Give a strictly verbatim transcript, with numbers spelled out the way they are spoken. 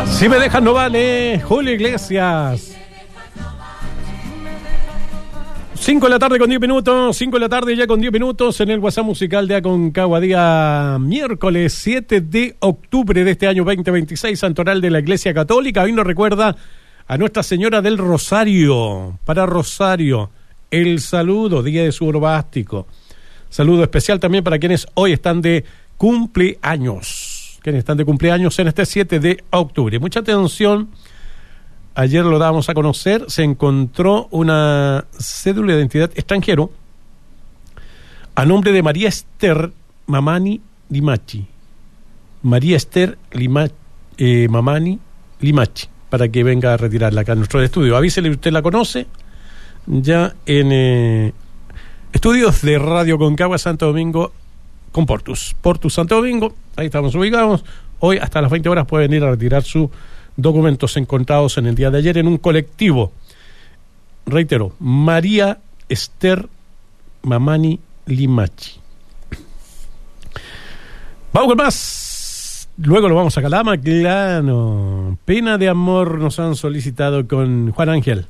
Si me dejan no vale, Julio Iglesias. cinco de la tarde con diez minutos, cinco de la tarde ya con diez minutos en el WhatsApp musical de Aconcagua, día miércoles siete de octubre de este año veinte veintiséis, santoral de la Iglesia Católica. Hoy nos recuerda a Nuestra Señora del Rosario. Para Rosario, el saludo, día de su orbástico. Saludo especial también para quienes hoy están de cumpleaños. Quienes están de cumpleaños en este siete de octubre. Mucha atención. Ayer lo dábamos a conocer, se encontró una cédula de identidad extranjero a nombre de María Esther Mamani Limachi. María Esther Lima, eh, Mamani Limachi, para que venga a retirarla acá en nuestro estudio. Avísele, usted la conoce, ya en eh, estudios de Radio Aconcagua Santo Domingo con Portus. Portus Santo Domingo, ahí estamos ubicados. Hoy hasta las veinte horas puede venir a retirar su documentos encontrados en el día de ayer en un colectivo. Reitero, María Esther Mamani Limachi. Vamos con más. Luego lo vamos a Calama, claro. Pena de amor nos han solicitado con Juan Ángel.